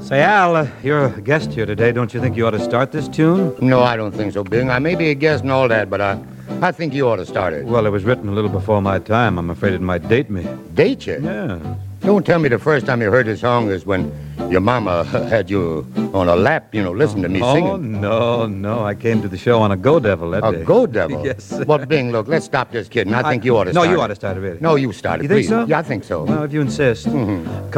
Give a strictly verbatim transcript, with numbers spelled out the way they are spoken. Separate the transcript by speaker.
Speaker 1: Say, Al, uh, you're a guest here today. Don't you think you ought to start this tune?
Speaker 2: No, I don't think so, Bing. I may be a guest and all that, but I, I think you ought to start it.
Speaker 1: Well, it was written a little before my time. I'm afraid it might date me.
Speaker 2: Date you?
Speaker 1: Yeah.
Speaker 2: Don't tell me the first time you heard this song is when your mama had you on a lap, you know, listen to me
Speaker 1: oh,
Speaker 2: singing.
Speaker 1: Oh, no, no. I came to the show on a Go Devil that
Speaker 2: a
Speaker 1: day.
Speaker 2: A Go Devil?
Speaker 1: Yes.
Speaker 2: Well, Bing, look, let's stop this kidding. I, I think you ought to
Speaker 1: no,
Speaker 2: start
Speaker 1: No,
Speaker 2: it.
Speaker 1: you ought to start it, really.
Speaker 2: No, you start it,
Speaker 1: You
Speaker 2: please.
Speaker 1: think so?
Speaker 2: Yeah, I think so.
Speaker 1: Well, if you insist.
Speaker 2: Mm-hmm.